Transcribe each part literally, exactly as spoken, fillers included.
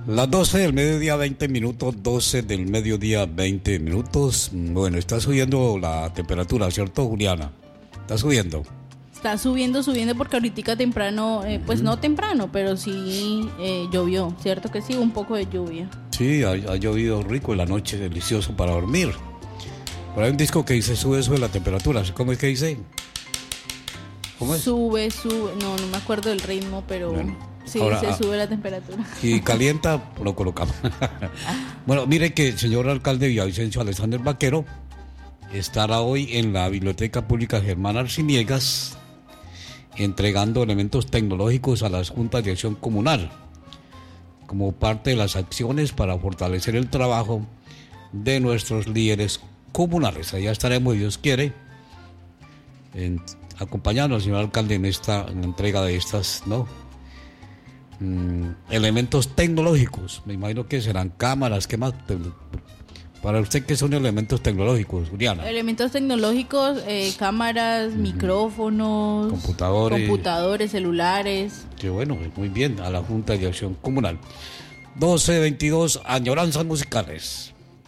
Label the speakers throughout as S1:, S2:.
S1: Las doce del mediodía, veinte minutos, doce del mediodía, veinte minutos. Bueno, está subiendo la temperatura, ¿cierto, Juliana? Está subiendo.
S2: Está subiendo, subiendo porque ahorita temprano, eh, pues uh-huh. no temprano, pero sí eh, llovió, ¿cierto que sí? Un poco de lluvia.
S1: Sí, ha, ha llovido rico en la noche, delicioso para dormir. Pero hay un disco que dice sube, sube la temperatura, ¿cómo es que dice? ¿Cómo es?
S2: Sube, sube, no, no me acuerdo del ritmo, pero bueno, sí, ahora, se ah, sube la temperatura.
S1: Y calienta, lo colocamos. Bueno, mire que el señor alcalde Villavicencio Alexander Vaquero estará hoy en la Biblioteca Pública Germán Arciniegas entregando elementos tecnológicos a las juntas de acción comunal como parte de las acciones para fortalecer el trabajo de nuestros líderes comunales. Allá estaremos, Dios quiere, en, acompañando al señor alcalde en esta en la entrega de estas, ¿no? Mm, elementos tecnológicos. Me imagino que serán cámaras, ¿qué más? Para usted, ¿qué son elementos tecnológicos, Juliana?
S2: Elementos tecnológicos, eh, cámaras, uh-huh. micrófonos,
S1: computadores,
S2: computadores, celulares.
S1: Qué bueno, muy bien, a la Junta de Acción Comunal. doce veintidós, añoranzas musicales.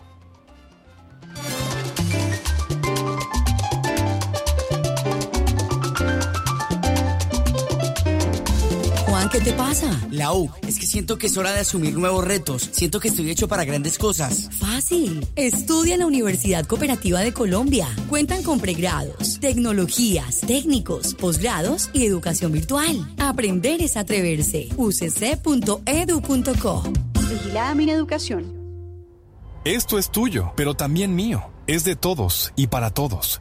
S3: ¿Qué te pasa? Lau, es que siento que es hora de asumir nuevos retos. Siento que estoy hecho para grandes cosas.
S4: Fácil. Estudia en la Universidad Cooperativa de Colombia. Cuentan con pregrados, tecnologías, técnicos, posgrados y educación virtual. Aprender es atreverse. u c c punto e d u punto co.
S5: Vigilada Mineducación.
S6: Esto es tuyo, pero también mío. Es de todos y para todos.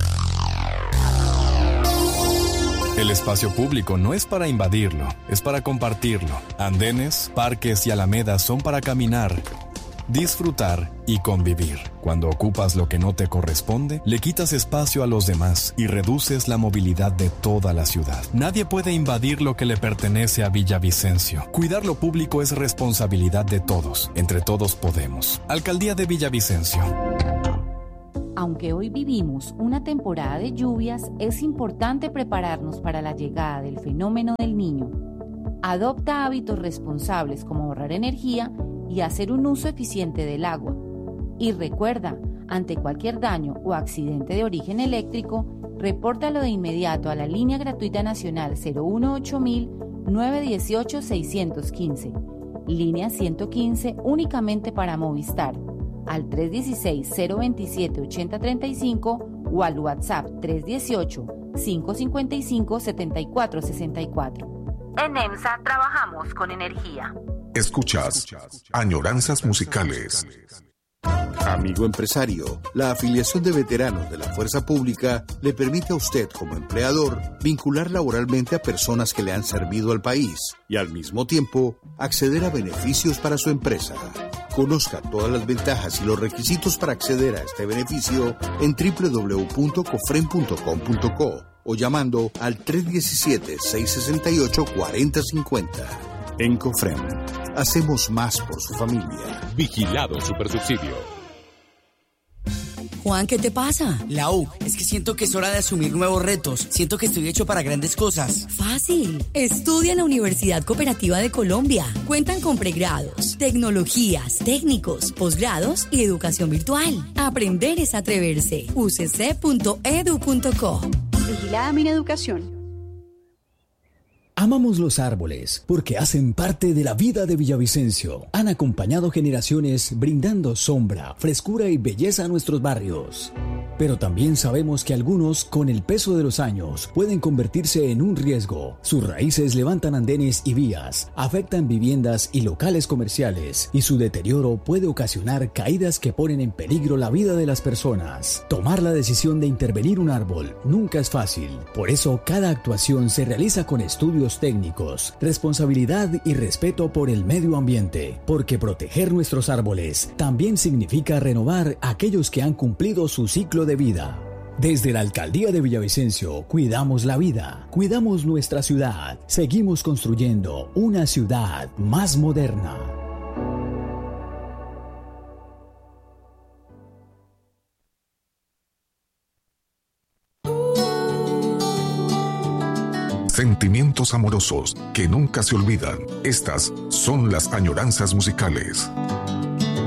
S6: El espacio público no es para invadirlo, es para compartirlo. Andenes, parques y alamedas son para caminar, disfrutar y convivir. Cuando ocupas lo que no te corresponde, le quitas espacio a los demás y reduces la movilidad de toda la ciudad. Nadie puede invadir lo que le pertenece a Villavicencio. Cuidar lo público es responsabilidad de todos. Entre todos podemos. Alcaldía de Villavicencio.
S7: Aunque hoy vivimos una temporada de lluvias, es importante prepararnos para la llegada del fenómeno del Niño. Adopta hábitos responsables como ahorrar energía y hacer un uso eficiente del agua. Y recuerda, ante cualquier daño o accidente de origen eléctrico, repórtalo de inmediato a la línea gratuita nacional cero uno ocho mil nueve dieciocho seiscientos quince, línea ciento quince únicamente para Movistar, al tres uno seis, cero dos siete, ocho cero tres cinco o al WhatsApp tres uno ocho, cinco cinco cinco, siete cuatro seis cuatro. En EMSA trabajamos con energía.
S8: Escuchas Añoranzas Musicales.
S9: Amigo empresario, la afiliación de veteranos de la Fuerza Pública le permite a usted como empleador vincular laboralmente a personas que le han servido al país y al mismo tiempo acceder a beneficios para su empresa. Conozca todas las ventajas y los requisitos para acceder a este beneficio en doble u doble u doble u punto cofrem punto com punto co o llamando al tres uno siete, seis seis ocho, cuatro cero cinco cero. En Cofrem, hacemos más por su familia.
S10: Vigilado Supersubsidio.
S4: Juan, ¿qué te pasa?
S3: Lau, es que siento que es hora de asumir nuevos retos. Siento que estoy hecho para grandes cosas.
S4: Fácil. Estudia en la Universidad Cooperativa de Colombia. Cuentan con pregrados, tecnologías, técnicos, posgrados y educación virtual. Aprender es atreverse. u c c punto e d u punto co.
S5: Vigilada Mineducación.
S11: Amamos los árboles porque hacen parte de la vida de Villavicencio. Han acompañado generaciones brindando sombra, frescura y belleza a nuestros barrios. Pero también sabemos que algunos, con el peso de los años, pueden convertirse en un riesgo. Sus raíces levantan andenes y vías, afectan viviendas y locales comerciales, y su deterioro puede ocasionar caídas que ponen en peligro la vida de las personas. Tomar la decisión de intervenir un árbol nunca es fácil. Por eso, cada actuación se realiza con estudios técnicos, responsabilidad y respeto por el medio ambiente, porque proteger nuestros árboles también significa renovar aquellos que han cumplido su ciclo de vida. Desde la Alcaldía de Villavicencio, cuidamos la vida, cuidamos nuestra ciudad, seguimos construyendo una ciudad más moderna.
S8: Sentimientos amorosos que nunca se olvidan. Estas son las añoranzas musicales.